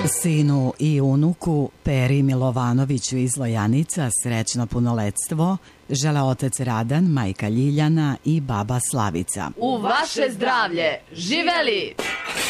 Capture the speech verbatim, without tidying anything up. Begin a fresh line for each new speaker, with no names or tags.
Sinu i unuku Peri Milovanoviću iz Lojanica srećno punoletstvo žele otac Radan, majka Ljiljana i baba Slavica.
U vaše zdravlje! Živeli!